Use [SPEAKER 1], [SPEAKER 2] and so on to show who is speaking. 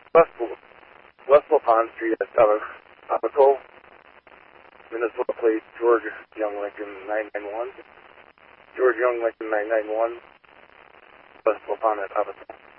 [SPEAKER 1] West, West LaPond Street at Abaco, Minnesota plate George Young Lincoln 991. George Young Lincoln 991. West LaPond at Abaco.